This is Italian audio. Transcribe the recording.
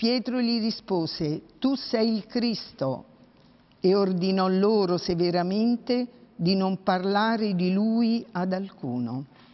Pietro gli rispose: tu sei il Cristo, e ordinò loro severamente di non parlare di lui ad alcuno.